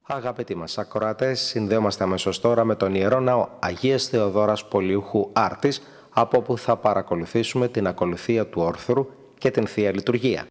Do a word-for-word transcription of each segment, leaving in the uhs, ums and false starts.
Αγαπητοί μας ακροατές, συνδέομαστε αμέσως τώρα με τον Ιερό Ναό Αγίας Θεοδόρας Πολιούχου Άρτης, από όπου θα παρακολουθήσουμε την ακολουθία του όρθρου και την Θεία Λειτουργία.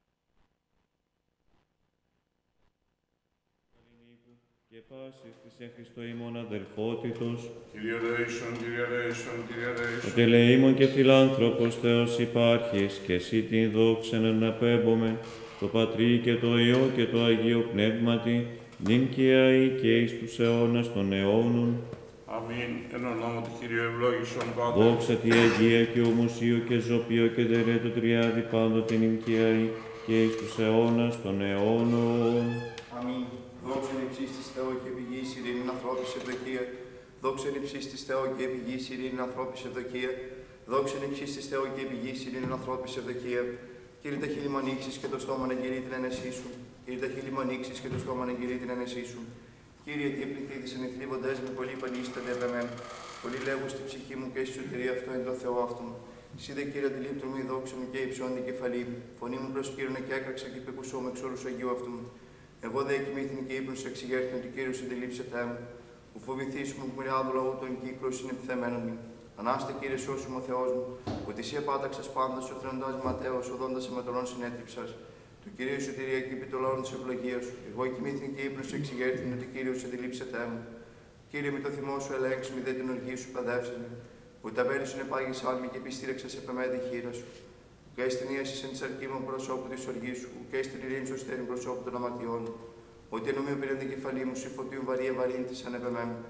Και πάσης της εν Χριστώ ημών αδελφότητος, Κύριε ελέησον, Κύριε ελέησον, Κύριε ελέησον. ότι ελεήμων και φιλάνθρωπος Θεός υπάρχεις, και εσύ την δόξαν αναπέμπομε, το Πατρί και το Υιό και το Αγίο Πνεύματι, νυν και αεί και εις τους αιώνας των αιώνων. Αμήν. Εν ονόμα του Κυρίου ευλόγησον Πάτερ. Δόξα τη Αγία και ομοσίου και ζωπίο και δερέτο τριάδι πάντοτε νυν και αεί και εις τους αιώνας των αιώνων. Αμήν. Δόξα εν υψίστης Θεό και πηγής ειρήνην ανθρώπης ευδοκία. Δόξα εν υψίστης Θεό και πηγής ειρήνην ανθρώπης ευδοκία. Δόξα εν υψίστης Θεό και πηγής ειρήνην ανθρώπης ευδοκία. Κύριε τα χείλη μου ανοίξεις και το στόμα να γυρεί την ένεσή σου. Κύριε τα χείλη μου ανοίξεις και το στόμα να γυρεί την ένεσή σου. Κύριε, τι πληθύτησαν οι θλίβοντές με πολύ πανίστανται επ' εμέ. Πολύ λέγω στη ψυχή μου και στη σωτηρία αυτό εν το Θεό αυτόν. Εσύ δε Κύριε αντιλήπτου μου η δόξα μου και υψώνει την κεφαλή. Φωνή μου προς Κύριον και έκραξα και πεκουσώ με εξ όρους Αγίου αυτού. Εγώ δε κοιμήθην και ύπνος εξηγέρθην ότι Κύριος αντιλήψεται μου. Που φοβηθείς μου που μοιράδου λαού των κύκλος είναι επιθεμένον μου. Ανάστε Κύριε σώσου μου ο Θεός μου, ότι εσύ επάταξας πάντας ο θρονητάς Ματέος, οδόντας αιματολών συνέτριψας. Του Κυρίου σωτηρία και επί των λόγων της ευλογίας σου. Εγώ κοιμήθην και ύπνος εξηγέρθην ότι Κύριος αντιλήψεται μου. Κύριε, με το θυμό σου ελέγξου, μη δε την οργή σου παδεύσανε. Που τα βέλη σου επάγει σάλμη και επιστήρεξα σε πεμέτη χείρα σου. Ουκ έστειν ίαση εν της αρκήμων προσώπου της οργής σου, ουκ έστειν ειρήνη σου στέρνη προσώπου των αμαρτιών. Ότι ενωμίου πήραν την κεφαλή μου, σου φωτίου βαρύ ευαρύνθησαν επ' εμέ.